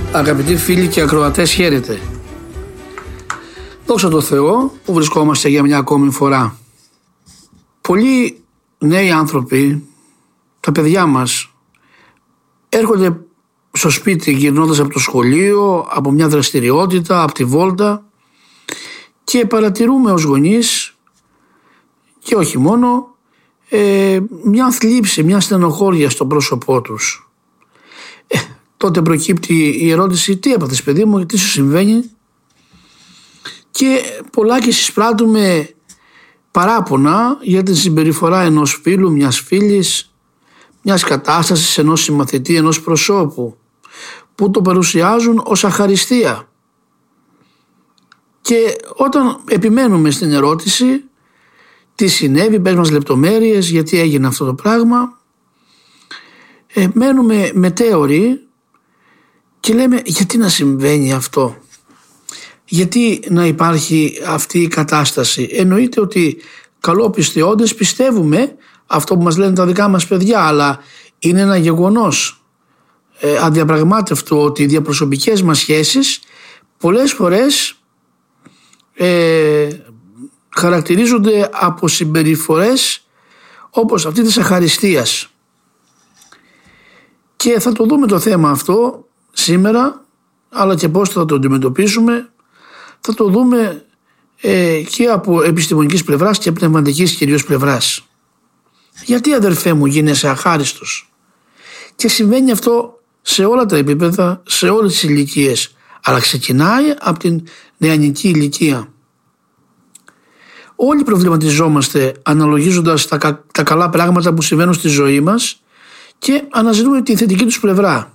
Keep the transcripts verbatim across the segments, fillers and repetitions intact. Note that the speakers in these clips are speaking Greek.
Αγαπητοί φίλοι και ακροατές, χαίρετε. Δόξα τω Θεώ που βρισκόμαστε για μια ακόμη φορά. Πολλοί νέοι άνθρωποι, τα παιδιά μας, έρχονται στο σπίτι γυρνώντας από το σχολείο, από μια δραστηριότητα, από τη βόλτα, και παρατηρούμε ως γονείς, και όχι μόνο, ε, μια θλίψη, μια στενοχώρια στο πρόσωπό τους. Ε, τότε προκύπτει η ερώτηση: τι έπαθες παιδί μου, τι σου συμβαίνει? Και πολλάκι συσπράττουμε παράπονα για την συμπεριφορά ενός φίλου, μιας φίλης, μιας κατάστασης, ενός συμμαθητή, ενός προσώπου, που το παρουσιάζουν ως αχαριστία. Και όταν επιμένουμε στην ερώτηση τι συνέβη, πες μας λεπτομέρειες, γιατί έγινε αυτό το πράγμα, ε, μένουμε μετέωροι και λέμε: γιατί να συμβαίνει αυτό, γιατί να υπάρχει αυτή η κατάσταση? Εννοείται ότι καλόπιστοι όντες πιστεύουμε αυτό που μας λένε τα δικά μας παιδιά, αλλά είναι ένα γεγονός ε, αδιαπραγμάτευτο ότι οι διαπροσωπικές μας σχέσεις πολλές φορές ε, χαρακτηρίζονται από συμπεριφορές όπως αυτή της αχαριστίας. Και θα το δούμε το θέμα αυτό σήμερα, αλλά και πώς θα το αντιμετωπίσουμε θα το δούμε ε, και από επιστημονικής πλευράς και πνευματικής κυρίως πλευράς. Γιατί, αδερφέ μου, γίνεσαι αχάριστος? Και συμβαίνει αυτό σε όλα τα επίπεδα, σε όλες τις ηλικίες, αλλά ξεκινάει από την νεανική ηλικία. Όλοι προβληματιζόμαστε αναλογίζοντας τα, κα, τα καλά πράγματα που συμβαίνουν στη ζωή μας και αναζητούμε τη θετική τους πλευρά.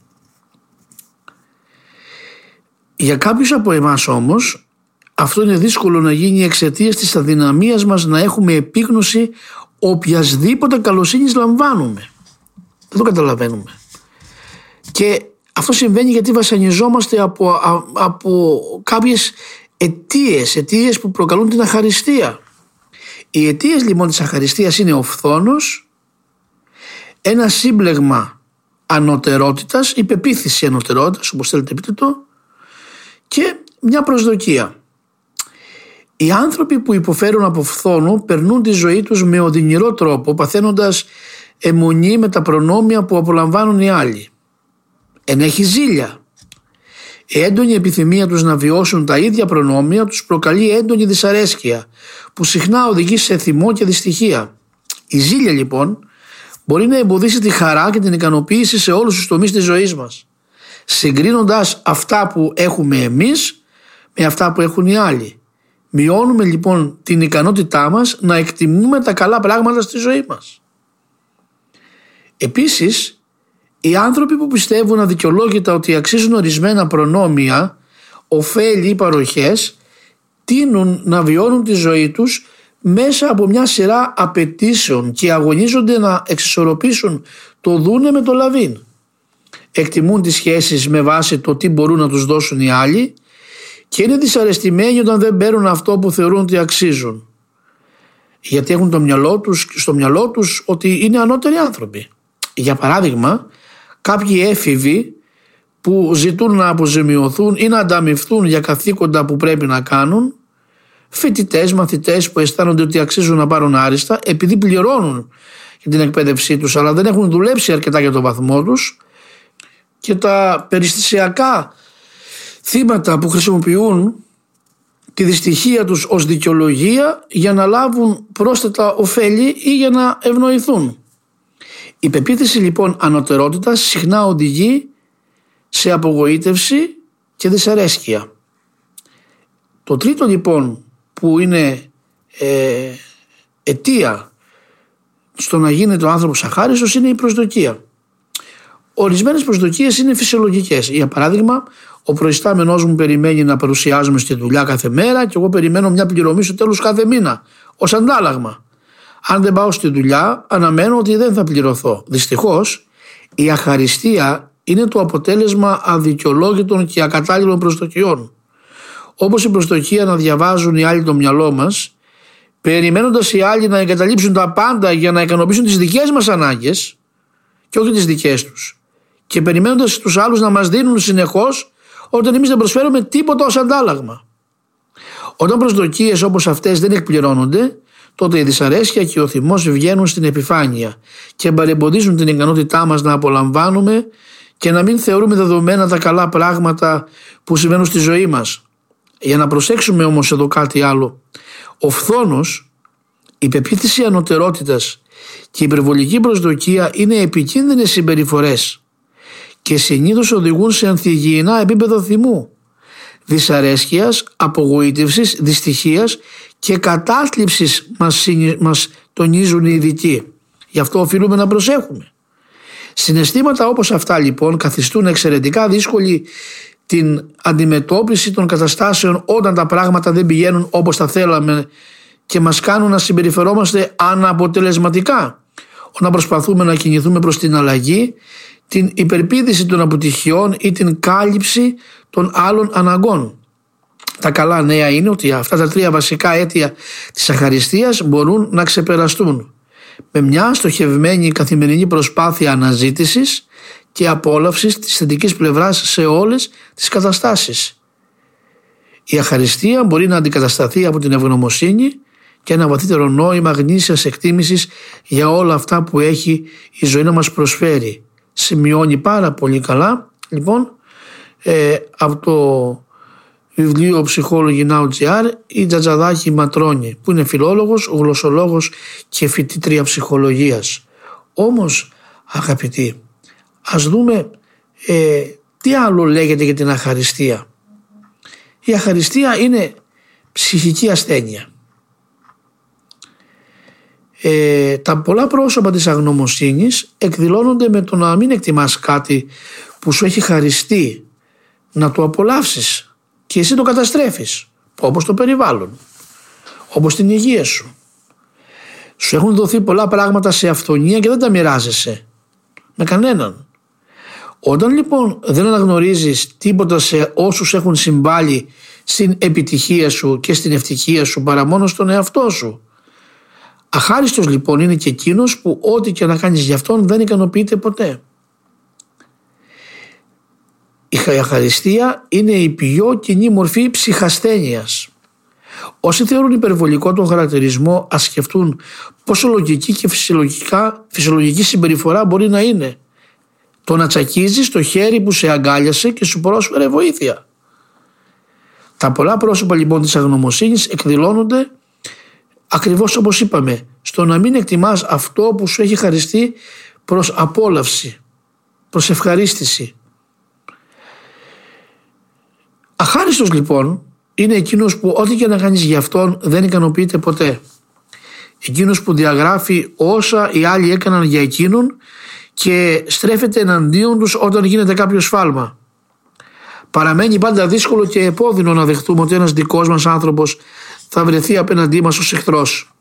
Για κάποιους από εμάς όμως αυτό είναι δύσκολο να γίνει εξαιτίας της αδυναμίας μας να έχουμε επίγνωση οποιασδήποτε καλοσύνης λαμβάνουμε. Δεν το καταλαβαίνουμε. Και αυτό συμβαίνει γιατί βασανιζόμαστε από, α, από κάποιες αιτίες, αιτίες που προκαλούν την αχαριστία. Οι αιτίες λοιπόν της αχαριστίας είναι ο φθόνος, ένα σύμπλεγμα ανωτερότητας, η πεποίθηση ανωτερότητας, όπως θέλετε πείτε το, και μια προσδοκία. Οι άνθρωποι που υποφέρουν από φθόνο περνούν τη ζωή τους με οδυνηρό τρόπο, παθαίνοντας αιμονή με τα προνόμια που απολαμβάνουν οι άλλοι. Ενέχει ζήλια. Η έντονη επιθυμία τους να βιώσουν τα ίδια προνόμια τους προκαλεί έντονη δυσαρέσκεια, που συχνά οδηγεί σε θυμό και δυστυχία. Η ζήλια λοιπόν μπορεί να εμποδίσει τη χαρά και την ικανοποίηση σε όλους τους τομείς της ζωής μας, συγκρίνοντας αυτά που έχουμε εμείς με αυτά που έχουν οι άλλοι. Μειώνουμε λοιπόν την ικανότητά μας να εκτιμούμε τα καλά πράγματα στη ζωή μας. Επίσης, οι άνθρωποι που πιστεύουν αδικαιολόγητα ότι αξίζουν ορισμένα προνόμια, ωφέλη ή παροχές, τείνουν να βιώνουν τη ζωή τους μέσα από μια σειρά απαιτήσεων και αγωνίζονται να εξισορροπήσουν το δούνε με το λαβίν. Εκτιμούν τις σχέσεις με βάση το τι μπορούν να τους δώσουν οι άλλοι και είναι δυσαρεστημένοι όταν δεν παίρνουν αυτό που θεωρούν ότι αξίζουν, γιατί έχουν το μυαλό τους, στο μυαλό τους ότι είναι ανώτεροι άνθρωποι. Για παράδειγμα, κάποιοι έφηβοι που ζητούν να αποζημιωθούν ή να ανταμοιφθούν για καθήκοντα που πρέπει να κάνουν, φοιτητές, μαθητές που αισθάνονται ότι αξίζουν να πάρουν άριστα επειδή πληρώνουν για την εκπαίδευσή τους αλλά δεν έχουν δουλέψει αρκετά για τον βαθμό τους, και τα περιστασιακά θύματα που χρησιμοποιούν τη δυστυχία τους ως δικαιολογία για να λάβουν πρόσθετα ωφέλη ή για να ευνοηθούν. Η πεποίθηση λοιπόν ανωτερότητας συχνά οδηγεί σε απογοήτευση και δυσαρέσκεια. Το τρίτο λοιπόν που είναι ε, αιτία στο να γίνεται ο άνθρωπος αχάριστος είναι η προσδοκία. Ορισμένες προσδοκίες είναι φυσιολογικές. Για παράδειγμα, ο προϊστάμενός μου περιμένει να παρουσιάζομαι στη δουλειά κάθε μέρα και εγώ περιμένω μια πληρωμή στο τέλος κάθε μήνα ως αντάλλαγμα. Αν δεν πάω στη δουλειά, αναμένω ότι δεν θα πληρωθώ. Δυστυχώς, η αχαριστία είναι το αποτέλεσμα αδικαιολόγητων και ακατάλληλων προσδοκιών. Όπως η προσδοκία να διαβάζουν οι άλλοι το μυαλό μας, περιμένοντας οι άλλοι να εγκαταλείψουν τα πάντα για να ικανοποιήσουν τις δικές μας ανάγκες και όχι τις δικές τους. και περιμένοντας τους άλλους να μας δίνουν συνεχώς όταν εμείς δεν προσφέρουμε τίποτα ως αντάλλαγμα. Όταν προσδοκίες όπως αυτές δεν εκπληρώνονται, τότε η δυσαρέσκεια και ο θυμός βγαίνουν στην επιφάνεια και παρεμποδίζουν την ικανότητά μας να απολαμβάνουμε και να μην θεωρούμε δεδομένα τα καλά πράγματα που συμβαίνουν στη ζωή μας. Για να προσέξουμε όμως εδώ κάτι άλλο. Ο φθόνος, η πεποίθηση ανωτερότητας και η υπερβολική προσδοκία είναι επικίνδυνες συμπεριφορές και συνήθως οδηγούν σε ανθυγιεινά επίπεδο θυμού, δυσαρέσκειας, απογοήτευσης, δυστυχίας και κατάθλιψης μας, μας τονίζουν οι ειδικοί. Γι' αυτό οφείλουμε να προσέχουμε. Συναισθήματα όπως αυτά λοιπόν καθιστούν εξαιρετικά δύσκολη την αντιμετώπιση των καταστάσεων όταν τα πράγματα δεν πηγαίνουν όπως τα θέλαμε και μας κάνουν να συμπεριφερόμαστε αναποτελεσματικά, να προσπαθούμε να κινηθούμε προς την αλλαγή, την υπερπήδηση των αποτυχιών ή την κάλυψη των άλλων αναγκών. Τα καλά νέα είναι ότι αυτά τα τρία βασικά αίτια της αχαριστίας μπορούν να ξεπεραστούν με μια στοχευμένη καθημερινή προσπάθεια αναζήτησης και απόλαυσης της θετικής πλευράς σε όλες τις καταστάσεις. Η αχαριστία μπορεί να αντικατασταθεί από την ευγνωμοσύνη και ένα βαθύτερο νόημα γνήσιας εκτίμησης για όλα αυτά που έχει η ζωή να μας προσφέρει. Σημειώνει πάρα πολύ καλά λοιπόν ε, από το βιβλίο Ψυχόλογοι Now τζι αρ η Τζατζαδάκη Ματρώνη, που είναι φιλόλογος, γλωσσολόγος και φοιτήτρια ψυχολογίας. Όμως αγαπητοί, ας δούμε ε, τι άλλο λέγεται για την αχαριστία. Η αχαριστία είναι ψυχική ασθένεια. Ε, τα πολλά πρόσωπα της αγνωμοσύνης εκδηλώνονται με το να μην εκτιμάς κάτι που σου έχει χαριστεί, να το απολαύσεις και εσύ το καταστρέφεις, όπως το περιβάλλον, όπως την υγεία σου. Σου έχουν δοθεί πολλά πράγματα σε αυθονία και δεν τα μοιράζεσαι με κανέναν. Όταν λοιπόν δεν αναγνωρίζεις τίποτα σε όσους έχουν συμβάλει στην επιτυχία σου και στην ευτυχία σου παρά μόνο στον εαυτό σου, αχάριστος λοιπόν είναι και εκείνος που ό,τι και να κάνεις για αυτόν δεν ικανοποιείται ποτέ. Η αχαριστία είναι η πιο κοινή μορφή ψυχασθένειας. Όσοι θεωρούν υπερβολικό τον χαρακτηρισμό, ας σκεφτούν πόσο λογική και φυσιολογικά, φυσιολογική συμπεριφορά μπορεί να είναι το να τσακίζεις το χέρι που σε αγκάλιασε και σου πρόσφερε βοήθεια. Τα πολλά πρόσωπα λοιπόν της αγνωμοσύνης εκδηλώνονται ακριβώς όπως είπαμε, στο να μην εκτιμάς αυτό που σου έχει χαριστεί προς απόλαυση, προς ευχαρίστηση. Αχάριστος λοιπόν είναι εκείνος που ό,τι και να κάνεις για αυτόν δεν ικανοποιείται ποτέ. Εκείνος που διαγράφει όσα οι άλλοι έκαναν για εκείνον και στρέφεται εναντίον τους όταν γίνεται κάποιο σφάλμα. Παραμένει πάντα δύσκολο και επώδυνο να δεχτούμε ότι ένας δικός μας άνθρωπος θα βρεθεί απέναντί μας ως εχθρός.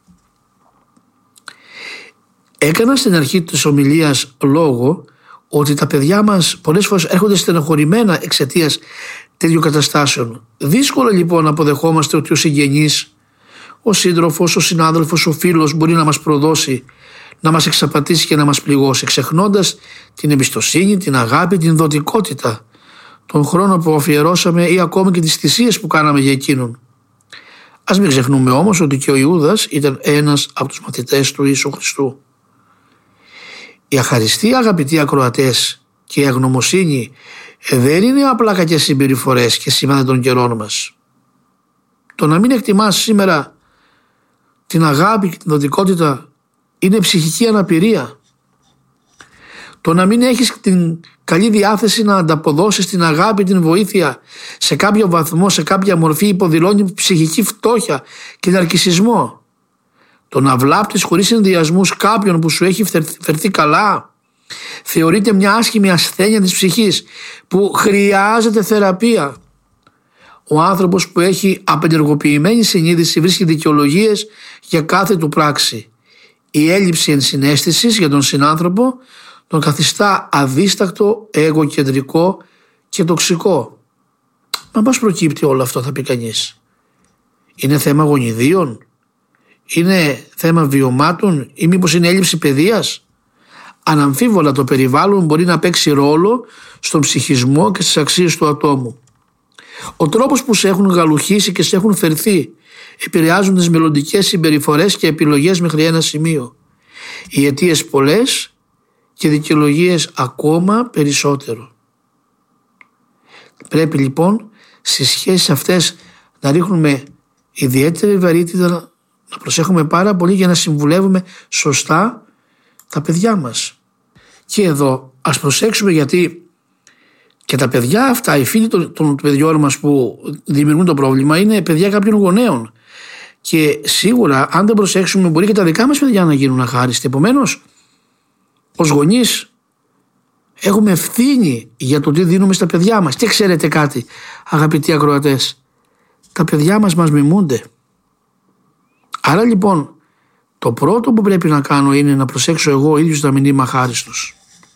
Έκανα στην αρχή της ομιλίας λόγο ότι τα παιδιά μας πολλές φορές έρχονται στενοχωρημένα εξαιτίας τέτοιων καταστάσεων. Δύσκολο λοιπόν να αποδεχόμαστε ότι ο συγγενής, ο σύντροφος, ο συνάδελφος, ο φίλος μπορεί να μας προδώσει, να μας εξαπατήσει και να μας πληγώσει, ξεχνώντας την εμπιστοσύνη, την αγάπη, την δοτικότητα, τον χρόνο που αφιερώσαμε ή ακόμη και τις θυσίες που κάναμε για εκείνον. Ας μην ξεχνούμε όμως ότι και ο Ιούδας ήταν ένας από τους μαθητές του Ιησού Χριστού. Η αχαριστία, αγαπητοί ακροατές, και η αγνωμοσύνη δεν είναι απλά κακές συμπεριφορές και σημάδια των καιρών μας. Το να μην εκτιμάς σήμερα την αγάπη και την δοτικότητα είναι ψυχική αναπηρία. Το να μην έχεις την καλή διάθεση να ανταποδώσεις την αγάπη, την βοήθεια σε κάποιο βαθμό, σε κάποια μορφή υποδηλώνει ψυχική φτώχεια και ναρκισσισμό. Το να βλάπτεις χωρίς συνδυασμούς κάποιον που σου έχει φερθεί καλά θεωρείται μια άσχημη ασθένεια της ψυχής που χρειάζεται θεραπεία. Ο άνθρωπος που έχει απενεργοποιημένη συνείδηση βρίσκει δικαιολογίες για κάθε του πράξη. Η έλλειψη ενσυναίσθησης για τον συνάνθρωπο τον καθιστά αδίστακτο, εγωκεντρικό και τοξικό. Μα πώς προκύπτει όλο αυτό, θα πει κανείς? Είναι θέμα γονιδίων? Είναι θέμα βιωμάτων? Ή μήπως είναι έλλειψη παιδείας? Αναμφίβολα το περιβάλλον μπορεί να παίξει ρόλο στον ψυχισμό και στις αξίες του ατόμου. Ο τρόπος που σε έχουν γαλουχίσει και σε έχουν φερθεί επηρεάζουν τις μελλοντικές συμπεριφορές και επιλογές μέχρι ένα σημείο. Οι αιτίες πολλές και δικαιολογίες ακόμα περισσότερο. Πρέπει λοιπόν στις σχέσεις αυτές να ρίχνουμε ιδιαίτερη βαρύτητα, να προσέχουμε πάρα πολύ για να συμβουλεύουμε σωστά τα παιδιά μας. Και εδώ ας προσέξουμε, γιατί και τα παιδιά αυτά, οι φίλοι των, των παιδιών μας που δημιουργούν το πρόβλημα, είναι παιδιά κάποιων γονέων. Και σίγουρα, αν δεν προσέξουμε, μπορεί και τα δικά μας παιδιά να γίνουν αχάριστοι. Επομένως, ως γονείς, έχουμε ευθύνη για το τι δίνουμε στα παιδιά μας. Και ξέρετε κάτι, αγαπητοί ακροατές, τα παιδιά μας μας μιμούνται. Άρα λοιπόν, το πρώτο που πρέπει να κάνω είναι να προσέξω εγώ ο ίδιος να μην είμαι αχάριστος.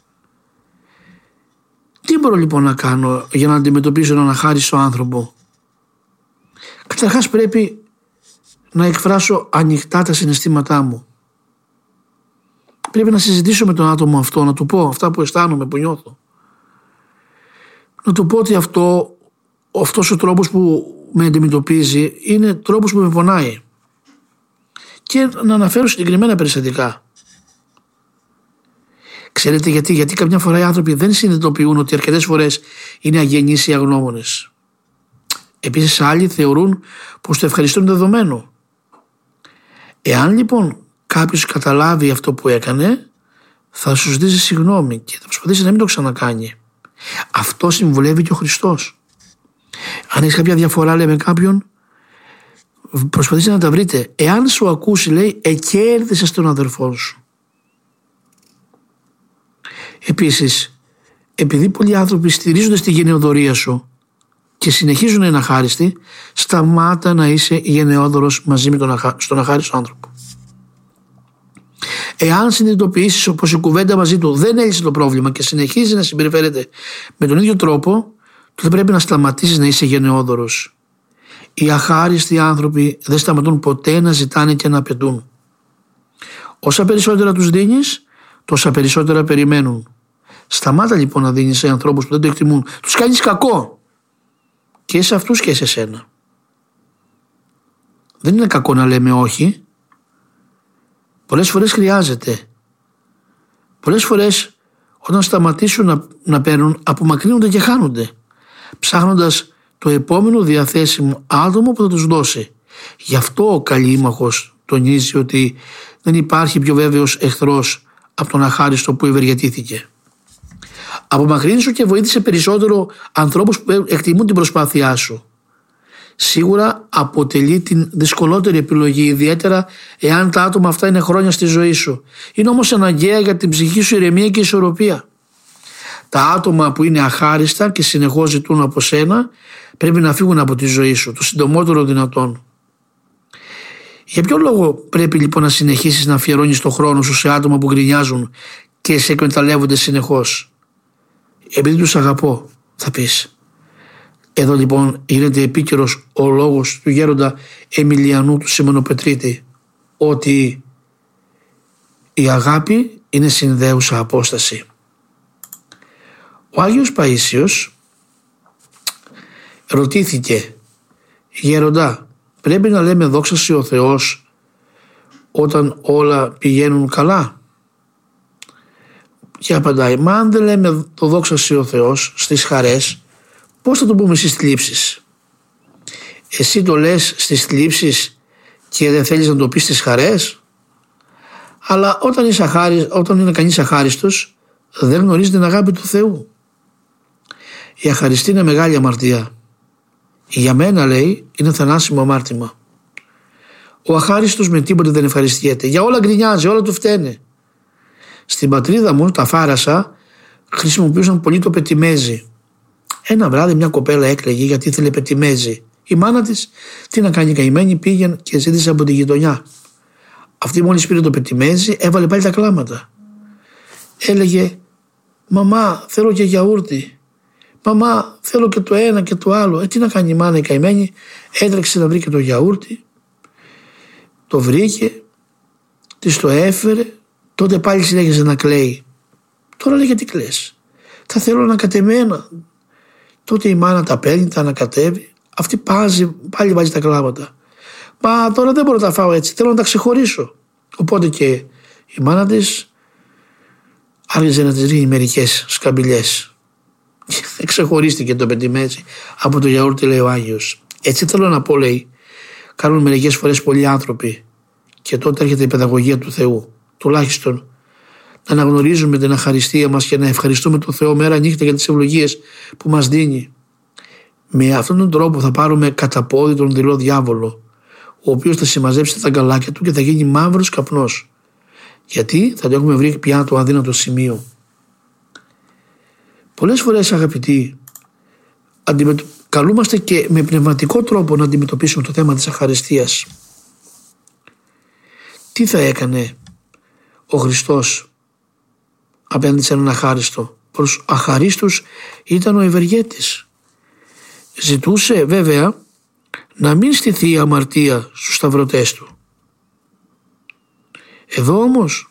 Τι μπορώ λοιπόν να κάνω για να αντιμετωπίσω έναν αχάριστο άνθρωπο? Καταρχάς πρέπει να εκφράσω ανοιχτά τα συναισθήματά μου. Πρέπει να συζητήσω με τον άτομο αυτό, να του πω αυτά που αισθάνομαι, που νιώθω. Να του πω ότι αυτό, αυτός ο τρόπος που με αντιμετωπίζει είναι τρόπος που με πονάει. Και να αναφέρω συγκεκριμένα περιστατικά. Ξέρετε γιατί? Γιατί καμιά φορά οι άνθρωποι δεν συνειδητοποιούν ότι αρκετές φορές είναι αγενείς ή αγνώμονες. Επίσης άλλοι θεωρούν πως το ευχαριστώ είναι δεδομένο. Εάν λοιπόν κάποιος καταλάβει αυτό που έκανε, θα σου ζητήσει συγγνώμη και θα προσπαθήσει να μην το ξανακάνει. Αυτό συμβουλεύει και ο Χριστός. Αν έχεις κάποια διαφορά, λέει, με κάποιον, προσπαθήστε να τα βρείτε. Εάν σου ακούσει, λέει, εκέρδισες τον αδερφό σου. Επίσης, επειδή πολλοί άνθρωποι στηρίζονται στη γενεοδορία σου και συνεχίζουν να είναι αχάριστοι, σταμάτα να είσαι γενναιόδωρος μαζί με τον αχα... στον αχάριστο άνθρωπο. Εάν συνειδητοποιήσεις πως η κουβέντα μαζί του δεν έλυσε το πρόβλημα και συνεχίζει να συμπεριφέρεται με τον ίδιο τρόπο, τότε πρέπει να σταματήσεις να είσαι γενναιόδωρος. Οι αχάριστοι άνθρωποι δεν σταματούν ποτέ να ζητάνε και να απαιτούν. Όσα περισσότερα τους δίνεις, τόσα περισσότερα περιμένουν. Σταμάτα λοιπόν να δίνεις σε ανθρώπους που δεν το εκτιμούν. Τους κάνεις κακό. Και σε αυτούς και σε σένα. Δεν είναι κακό να λέμε όχι. Πολλές φορές χρειάζεται. Πολλές φορές όταν σταματήσουν να, να παίρνουν, απομακρύνονται και χάνονται, ψάχνοντας το επόμενο διαθέσιμο άτομο που θα τους δώσει. Γι' αυτό ο Καλήμαχος τονίζει ότι δεν υπάρχει πιο βέβαιος εχθρός από τον αχάριστο που ευεργετήθηκε. Απομακρύνσου και βοήθησε περισσότερο ανθρώπους που εκτιμούν την προσπάθειά σου. Σίγουρα αποτελεί την δυσκολότερη επιλογή, ιδιαίτερα εάν τα άτομα αυτά είναι χρόνια στη ζωή σου. Είναι όμως αναγκαία για την ψυχή σου ηρεμία και ισορροπία. Τα άτομα που είναι αχάριστα και συνεχώς ζητούν από σένα πρέπει να φύγουν από τη ζωή σου το συντομότερο δυνατόν. Για ποιο λόγο πρέπει λοιπόν να συνεχίσεις να αφιερώνεις το χρόνο σου σε άτομα που γκρινιάζουν και σε εκμεταλλεύονται συνεχώς? Επειδή τους αγαπώ, θα πεις. Εδώ λοιπόν γίνεται επίκαιρος ο λόγος του γέροντα Εμιλιανού του Σιμωνοπετρίτη, ότι η αγάπη είναι συνδέουσα απόσταση. Ο Άγιος Παΐσιος ρωτήθηκε, γέροντα, πρέπει να λέμε δόξα σοι ο Θεός όταν όλα πηγαίνουν καλά? Και απαντάει, μα αν δεν λέμε το δόξα σοι ο Θεός στις χαρές, πώς θα το πούμε στις θλίψεις? Εσύ το λες στις θλίψεις και δεν θέλεις να το πεις στις χαρές? Αλλά όταν, είσαι αχάρι, όταν είναι κανείς αχάριστος, δεν γνωρίζει την αγάπη του Θεού. Η αχαριστή είναι μεγάλη αμαρτία. Για μένα, λέει, είναι θανάσιμο αμάρτημα. Ο αχάριστος με τίποτε δεν ευχαριστιέται. Για όλα γκρινιάζει, όλα του φταίνε. Στην πατρίδα μου, τα Φάρασα, χρησιμοποιούσαν πολύ το πετιμέζι. Ένα βράδυ μια κοπέλα έκλαιγε γιατί ήθελε πετιμέζι. Η μάνα της, τι να κάνει, καημένη, πήγε και ζήτησε από τη γειτονιά. Αυτή μόλις πήρε το πετιμέζι, έβαλε πάλι τα κλάματα. Έλεγε, μαμά, θέλω και γιαούρτι. Μαμά, θέλω και το ένα και το άλλο. Ε, τι να κάνει η μάνα η καημένη? Έτρεξε να βρει και το γιαούρτι. Το βρήκε, της το έφερε. Τότε πάλι συνέχισε να κλαίει. Τώρα λέει γιατί κλαις? Θα θέλω ανακατεμένα. Τότε η μάνα τα παίρνει, τα ανακατεύει. Αυτή πάζει, πάλι βάζει τα κλάματα. Μα τώρα δεν μπορώ να τα φάω έτσι, θέλω να τα ξεχωρίσω. Οπότε και η μάνα της άρχισε να της ρίχνει μερικές σκαμπιλιές. Ξεχωρίστηκε το παιδί έτσι από το γιαούρτι, λέει ο Άγιος. Έτσι θέλω να πω, λέει, κάνουν μερικές φορές πολλοί άνθρωποι, και τότε έρχεται η παιδαγωγία του Θεού. Τουλάχιστον να αναγνωρίζουμε την αχαριστία μας και να ευχαριστούμε τον Θεό μέρα νύχτα για τις ευλογίες που μας δίνει. Με αυτόν τον τρόπο θα πάρουμε κατά πόδι τον δειλό διάβολο, ο οποίος θα συμμαζέψει τα γκαλάκια του και θα γίνει μαύρος καπνός. Γιατί θα το έχουμε βρει πια το αδύνατο σημείο. Πολλές φορές, αγαπητοί, αντιμετω... καλούμαστε και με πνευματικό τρόπο να αντιμετωπίσουμε το θέμα της αχαριστίας. Τι θα έκανε ο Χριστός απέναντι σε έναν αχάριστο? Προς αχαρίστους ήταν ο ευεργέτης. Ζητούσε βέβαια να μην στηθεί η αμαρτία στους σταυρωτές του. Εδώ όμως,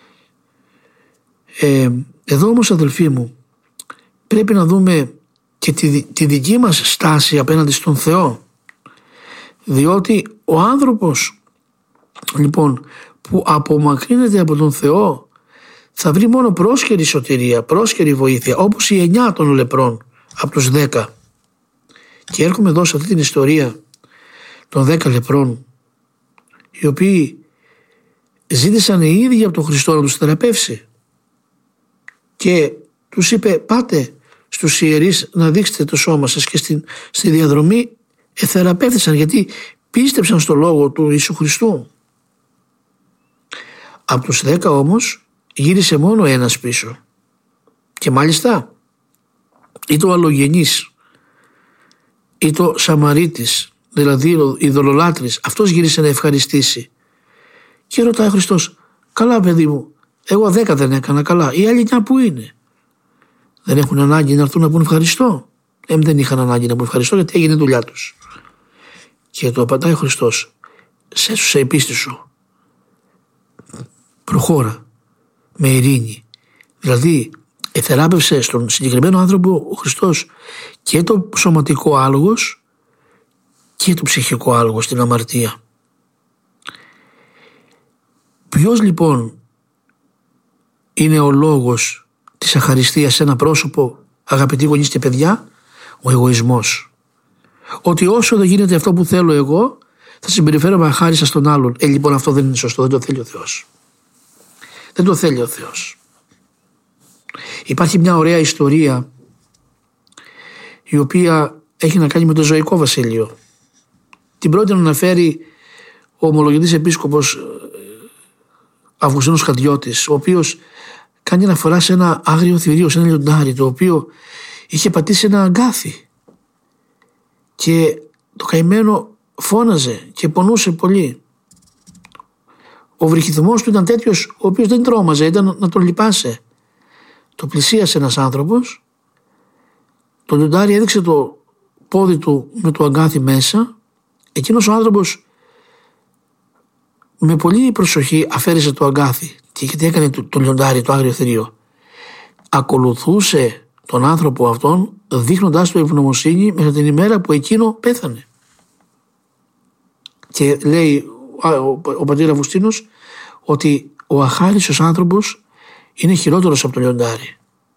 ε, εδώ όμως αδελφοί μου, πρέπει να δούμε και τη, τη δική μας στάση απέναντι στον Θεό. Διότι ο άνθρωπος, λοιπόν, που απομακρύνεται από τον Θεό θα βρει μόνο πρόσκαιρη σωτηρία, πρόσκαιρη βοήθεια, όπως οι εννιά των λεπρών από τους δέκα. Και έρχομαι εδώ σε αυτή την ιστορία των δέκα λεπρών, οι οποίοι ζήτησαν οι ίδιοι από τον Χριστό να τους θεραπεύσει, και τους είπε πάτε στους ιερείς να δείξετε το σώμα σας, και στη, στη διαδρομή εθεραπεύθησαν γιατί πίστεψαν στο λόγο του Ιησού Χριστού. Από τους δέκα όμως γύρισε μόνο ένας πίσω, και μάλιστα ή το αλλογενής ή το Σαμαρίτης, δηλαδή ο ειδωλολάτρης, αυτός γύρισε να ευχαριστήσει. Και ρωτάει ο Χριστός, καλά παιδί μου, εγώ δέκα δεν έκανα καλά, οι άλλοι εννιά που είναι? Δεν έχουν ανάγκη να έρθουν να πούν ευχαριστώ? Ε, δεν είχαν ανάγκη να πούν ευχαριστώ, γιατί έγινε δουλειά τους. Και το απαντάει ο Χριστός, σέσουσα η πίστη σου, προχώρα με ειρήνη. Δηλαδή εθεράπευσε στον συγκεκριμένο άνθρωπο ο Χριστός και το σωματικό άλογος και το ψυχικό άλογος, την αμαρτία. Ποιος λοιπόν είναι ο λόγος της αχαριστίας σε ένα πρόσωπο, αγαπητοί γονείς και παιδιά? Ο εγωισμός. Ότι όσο δεν γίνεται αυτό που θέλω εγώ, θα συμπεριφέρομαι αχάριστα στον άλλον. Ε, λοιπόν, αυτό δεν είναι σωστό, δεν το θέλει ο Θεός. Δεν το θέλει ο Θεός. Υπάρχει μια ωραία ιστορία η οποία έχει να κάνει με το ζωικό βασίλειο. Την πρώτη να αναφέρει ο ομολογητής επίσκοπος Αυγουστίνος Χαντιώτης, ο οποίος κάνει αναφορά σε ένα άγριο θηρίο, σε ένα λιοντάρι, το οποίο είχε πατήσει ένα αγκάθι και το καημένο φώναζε και πονούσε πολύ. Ο βρυχυθμός του ήταν τέτοιος, ο οποίος δεν τρόμαζε, ήταν να τον λυπάσαι. Το πλησίασε ένας άνθρωπος, το λιοντάρι έδειξε το πόδι του με το αγκάθι μέσα, εκείνος ο άνθρωπος με πολύ προσοχή αφαίρεσε το αγκάθι. Και γιατί έκανε το, το λιοντάρι, το άγριο θηρίο? Ακολουθούσε τον άνθρωπο αυτόν, δείχνοντάς του ευγνωμοσύνη μέχρι την ημέρα που εκείνο πέθανε. Και λέει ο, ο, ο πατήρ Αυγουστίνος ότι ο αχάριστος άνθρωπος είναι χειρότερος από το λιοντάρι,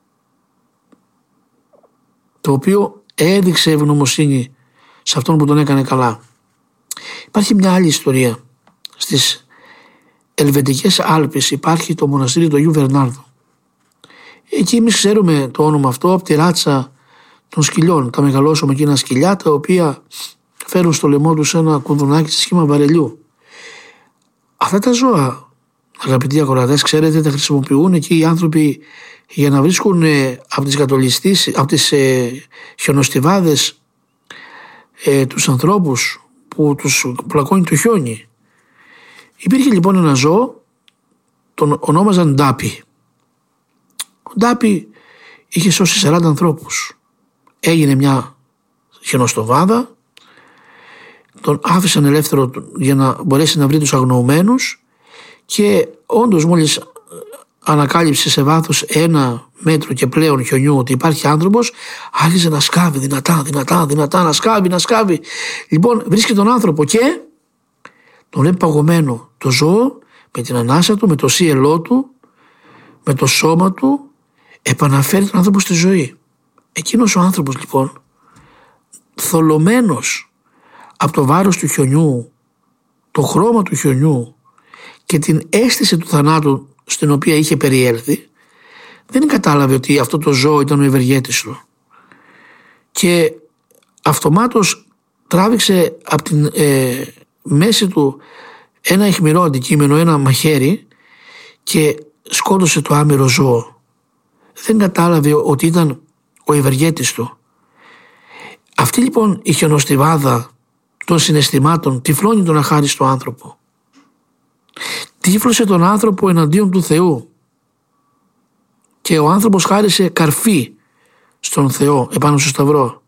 το οποίο έδειξε ευγνωμοσύνη σε αυτόν που τον έκανε καλά. Υπάρχει μια άλλη ιστορία. Στις Ελβετικές Άλπεις υπάρχει το μοναστήρι του Αγίου Βερνάρδου. Εκεί εμείς ξέρουμε το όνομα αυτό από τη ράτσα των σκυλιών, τα μεγαλόσωμα εκείνα σκυλιά, τα οποία φέρουν στο λαιμό τους ένα κουδουνάκι σε σχήμα βαρελιού. Αυτά τα ζώα, αγαπητοί ακροατές, ξέρετε, τα χρησιμοποιούν εκεί οι άνθρωποι για να βρίσκουν ε, από τις κατολιστήσεις, από τις ε, χιονοστιβάδες ε, τους ανθρώπους που τους πλακώνει το χιόνι. Υπήρχε λοιπόν ένα ζώο, τον ονόμαζαν Ντάπι. Ο Ντάπι είχε σώσει σαράντα ανθρώπους. Έγινε μια χιονοστοβάδα, τον άφησαν ελεύθερο για να μπορέσει να βρει τους αγνοωμένους, και όντως μόλις ανακάλυψε σε βάθος ένα μέτρο και πλέον χιονιού ότι υπάρχει άνθρωπος, άρχισε να σκάβει δυνατά, δυνατά, δυνατά, να σκάβει, να σκάβει. Λοιπόν, βρίσκει τον άνθρωπο και τον βλέπει παγωμένο το ζώο με την ανάσα του, με το σύελό του, με το σώμα του, επαναφέρει τον άνθρωπο στη ζωή. Εκείνος ο άνθρωπος λοιπόν, θολωμένος από το βάρος του χιονιού, το χρώμα του χιονιού και την αίσθηση του θανάτου στην οποία είχε περιέλθει, δεν κατάλαβε ότι αυτό το ζώο ήταν ο ευεργέτης του. Και αυτομάτως τράβηξε από την ε, μέση του ένα αιχμηρό αντικείμενο, ένα μαχαίρι, και σκότωσε το άμυρο ζώο. Δεν κατάλαβε ότι ήταν ο ευεργέτης του. Αυτή λοιπόν η χιονοστιβάδα των συναισθημάτων τυφλώνει τον αχάριστο άνθρωπο. Τύφλωσε τον άνθρωπο εναντίον του Θεού και ο άνθρωπος χάρισε καρφί στον Θεό επάνω στο σταυρό.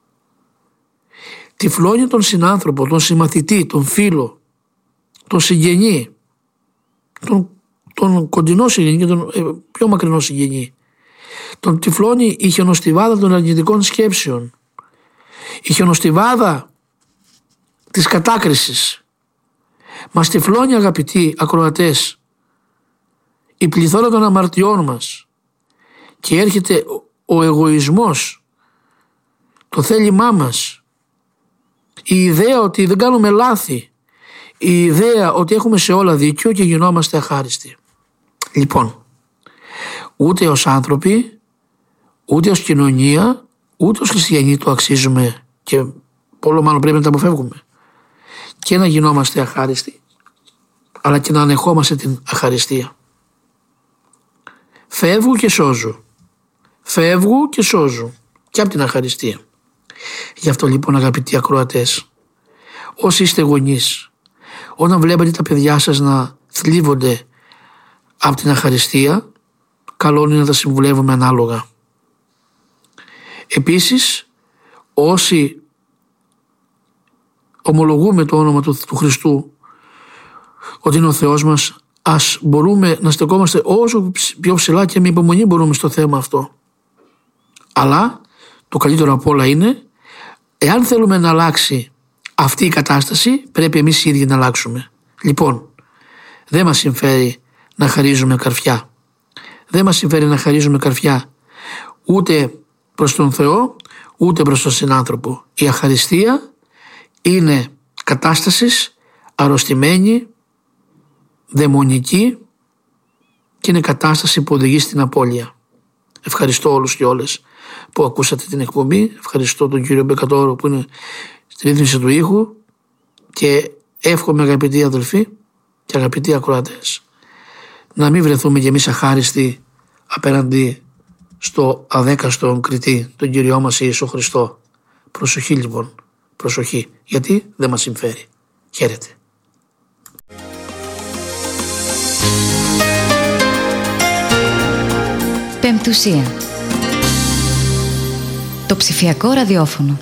Τυφλώνει τον συνάνθρωπο, τον συμμαθητή, τον φίλο, τον συγγενή, τον, τον κοντινό συγγενή και τον ε, πιο μακρινό συγγενή. Τον τυφλώνει η χιονοστιβάδα των αρνητικών σκέψεων, η χιονοστιβάδα της κατάκρισης. Μας τυφλώνει, αγαπητοί ακροατές, η πληθώρα των αμαρτιών μας και έρχεται ο εγωισμός, το θέλημά μας, η ιδέα ότι δεν κάνουμε λάθη, η ιδέα ότι έχουμε σε όλα δίκιο και γινόμαστε αχάριστοι. Λοιπόν, ούτε ως άνθρωποι, ούτε ως κοινωνία, ούτε ως χριστιανοί το αξίζουμε και πολλό μάλλον πρέπει να τα αποφεύγουμε. Και να γινόμαστε αχάριστοι, αλλά και να ανεχόμαστε την αχαριστία. Φεύγου και σώζου. Φεύγου και σώζου και από την αχαριστία. Γι' αυτό λοιπόν, αγαπητοί ακροατές, όσοι είστε γονείς, όταν βλέπετε τα παιδιά σας να θλίβονται από την αχαριστία, καλό είναι να τα συμβουλεύουμε ανάλογα. Επίσης, όσοι ομολογούμε το όνομα του, του Χριστού ότι είναι ο Θεός μας, ας μπορούμε να στεκόμαστε όσο πιο ψηλά και με υπομονή μπορούμε στο θέμα αυτό. Αλλά το καλύτερο απ' όλα είναι, εάν θέλουμε να αλλάξει αυτή η κατάσταση, πρέπει εμείς οι ίδιοι να αλλάξουμε. Λοιπόν, δεν μας συμφέρει να χαρίζουμε καρφιά. Δεν μας συμφέρει να χαρίζουμε καρφιά ούτε προς τον Θεό, ούτε προς τον συνάνθρωπο. Η αχαριστία είναι κατάστασης αρρωστημένη, δαιμονική και είναι κατάσταση που οδηγεί στην απώλεια. Ευχαριστώ όλους και όλες που ακούσατε την εκπομπή. Ευχαριστώ τον κύριο Μπεκατόρο που είναι στη ρύθμιση του ήχου και εύχομαι, αγαπητοί αδελφοί και αγαπητοί ακροατές, να μην βρεθούμε κι εμείς αχάριστοι απέναντι στο αδέκαστο κριτή, τον Κύριό μας Ιησού Χριστό. Προσοχή λοιπόν, προσοχή, γιατί δεν μας συμφέρει. Χαίρετε. Πεμπτουσία. Το ψηφιακό ραδιόφωνο.